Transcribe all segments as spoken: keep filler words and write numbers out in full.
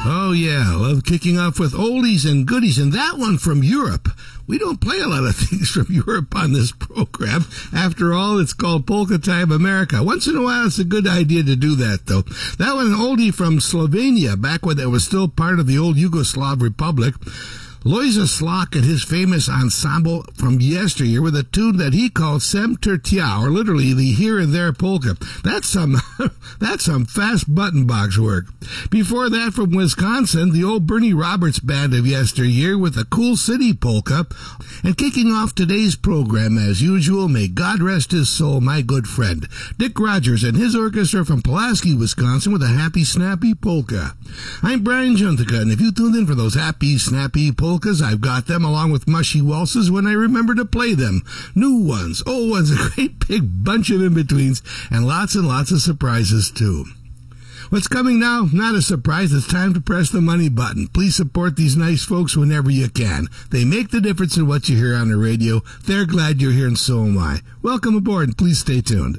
Oh, yeah, love kicking off with oldies and goodies, and that one from Europe. We don't play a lot of things from Europe on this program. After all, it's called Polka Time America. Once in a while, it's a good idea to do that, though. That one, an oldie from Slovenia, back when it was still part of the old Yugoslav Republic. Lojza Slok and his famous ensemble from yesteryear with a tune that he called Sem ter tja, or literally the here and there polka. That's some that's some fast button box work. Before that, from Wisconsin, the old Bernie Roberts band of yesteryear with a Cool City polka. And kicking off today's program, as usual, may God rest his soul, my good friend, Dick Rogers and his orchestra from Pulaski, Wisconsin, with a happy, snappy polka. I'm Brian Juntica, and if you tuned in for those happy, snappy polkas, I've got them along with mushy waltzes when I remember to play them. New ones, old ones, a great big bunch of in-betweens, and lots and lots of surprises, too. What's coming now? Not a surprise. It's time to press the money button. Please support these nice folks whenever you can. They make the difference in what you hear on the radio. They're glad you're here, and so am I. Welcome aboard, and please stay tuned.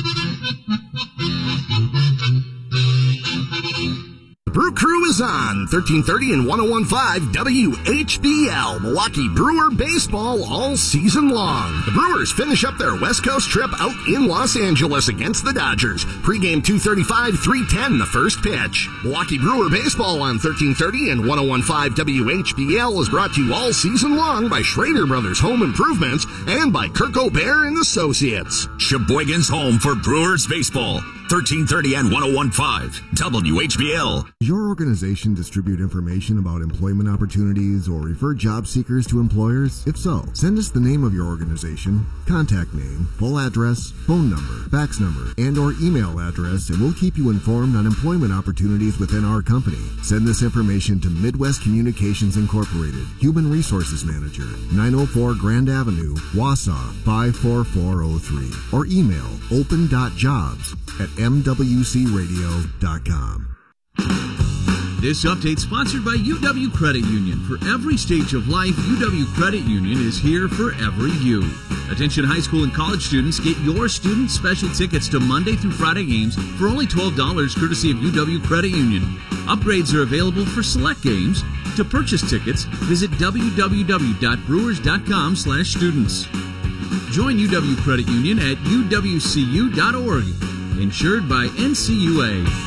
The Brew Crew is on thirteen thirty and ten fifteen W H B L, Milwaukee Brewer baseball all season long. The Brewers finish up their West Coast trip out in Los Angeles against the Dodgers. Pre-game two thirty-five, three ten the first pitch. Milwaukee Brewer baseball on thirteen thirty and ten fifteen W H B L is brought to you all season long by Schrader Brothers Home Improvements and by Kirk O'Bear and Associates. Sheboygan's home for Brewers baseball. thirteen thirty and ten fifteen W H B L. Does your organization distribute information about employment opportunities or refer job seekers to employers? If so, send us the name of your organization, contact name, full address, phone number, fax number, and or email address, and we'll keep you informed on employment opportunities within our company. Send this information to Midwest Communications Incorporated, Human Resources Manager, nine oh four Grand Avenue, Wausau, five four four oh three, or email open dot jobs at m w c radio dot com. This update sponsored by U W Credit Union. For every stage of life, U W Credit Union is here for every you. Attention high school and college students, get your student special tickets to Monday through Friday games for only twelve dollars courtesy of U W Credit Union. Upgrades are available for select games. To purchase tickets, visit w w w dot brewers dot com slash students. Join U W Credit Union at u w c u dot org. Insured by N C U A.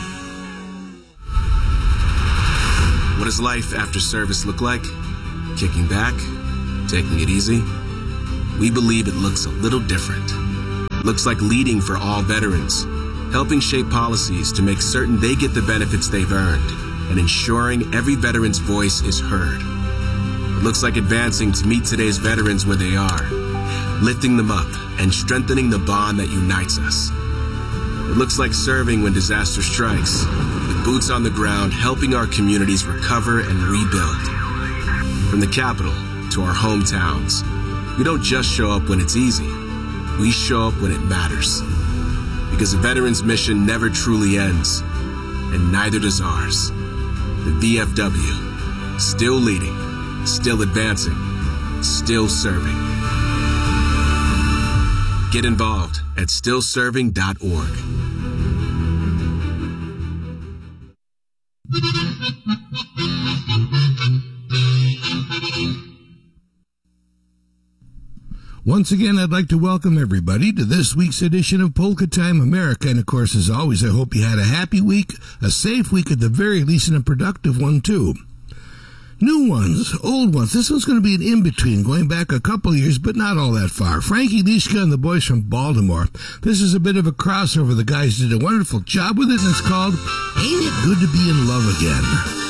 What does life after service look like? Kicking back? Taking it easy? We believe it looks a little different. Looks like leading for all veterans, helping shape policies to make certain they get the benefits they've earned, and ensuring every veteran's voice is heard. It looks like advancing to meet today's veterans where they are, lifting them up and strengthening the bond that unites us. It looks like serving when disaster strikes, with boots on the ground helping our communities recover and rebuild. From the capital to our hometowns, we don't just show up when it's easy, we show up when it matters. Because a veteran's mission never truly ends, and neither does ours. The V F W, still leading, still advancing, still serving. Get involved at still serving dot org. Once again, I'd like to welcome everybody to this week's edition of Polka Time America. And of course, as always, I hope you had a happy week, a safe week at the very least, and a productive one too. New ones, old ones. This one's going to be an in-between, going back a couple of years, but not all that far. Frankie Lishka and the boys from Baltimore. This is a bit of a crossover. The guys did a wonderful job with it, and it's called Ain't It Good to Be in Love Again?